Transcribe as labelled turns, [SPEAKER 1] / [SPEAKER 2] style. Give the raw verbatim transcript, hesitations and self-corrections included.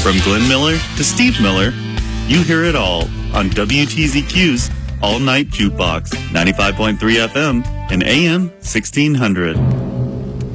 [SPEAKER 1] From Glenn Miller to Steve Miller, you hear it all on W T Z Q's All Night Jukebox, ninety-five point three F M and A M sixteen hundred.